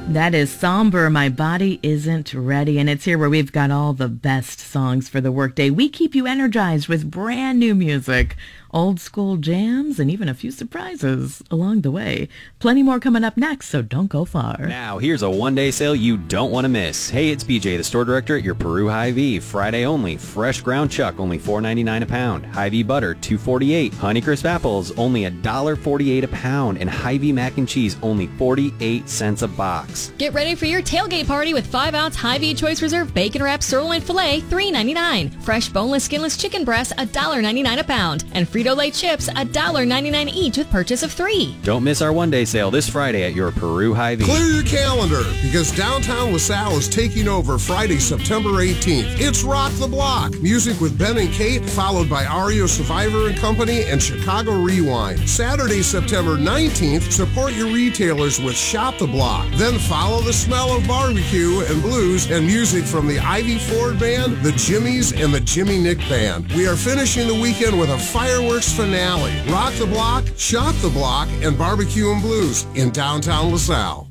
That is Somber, My Body Isn't Ready, and it's here where we've got all the best songs for the workday. We keep you energized with brand new music, old school jams, and even a few surprises along the way. Plenty more coming up next, so don't go far. Now, here's a one-day sale you don't want to miss. Hey, it's BJ, the store director at your Peru Hy-Vee. Friday only. Fresh ground chuck, only $4.99 a pound. Hy-Vee butter, $2.48. Honeycrisp apples, only $1.48 a pound. And Hy-Vee mac and cheese, only 48 cents a box. Get ready for your tailgate party with 5-ounce Hy-Vee Choice Reserve Bacon Wrapped Sirloin Filet, $3.99. Fresh boneless, skinless chicken breasts, $1.99 a pound. And Frito-Lay chips, $1.99 each with purchase of 3. Don't miss our one-day sale this Friday at your Peru Hy-Vee. Clear your calendar, because downtown LaSalle is taking over Friday, September 18th. It's Rock the Block. Music with Ben and Kate, followed by REO Survivor and Company and Chicago Rewind. Saturday, September 19th, support your retailers with Shop the Block. Then follow the smell of barbecue and blues and music from the Ivy Ford Band, the Jimmies, and the Jimmy Nick Band. We are finishing the weekend with a fireworks finale. Rock the Block, Shop the Block, and Barbecue and Blues in downtown LaSalle.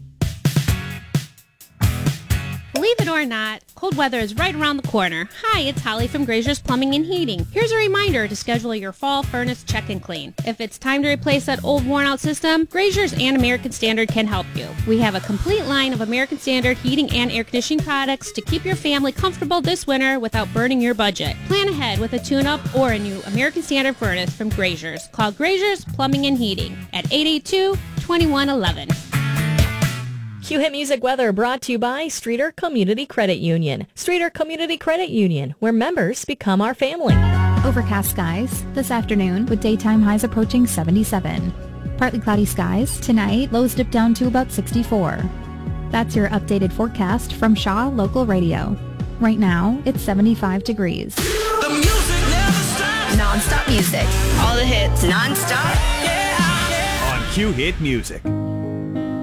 Believe it or not, cold weather is right around the corner. Hi, it's Holly from Grazier's Plumbing and Heating. Here's a reminder to schedule your fall furnace check and clean. If it's time to replace that old worn-out system, Grazier's and American Standard can help you. We have a complete line of American Standard heating and air conditioning products to keep your family comfortable this winter without burning your budget. Plan ahead with a tune-up or a new American Standard furnace from Grazier's. Call Grazier's Plumbing and Heating at 882-2111. Q-Hit Music Weather brought to you by Streeter Community Credit Union. Streeter Community Credit Union, where members become our family. Overcast skies this afternoon with daytime highs approaching 77. Partly cloudy skies. Tonight, lows dip down to about 64. That's your updated forecast from Shaw Local Radio. Right now, it's 75 degrees. The music never stops. Non-stop music. All the hits. Non-stop. Yeah. On Q-Hit Music.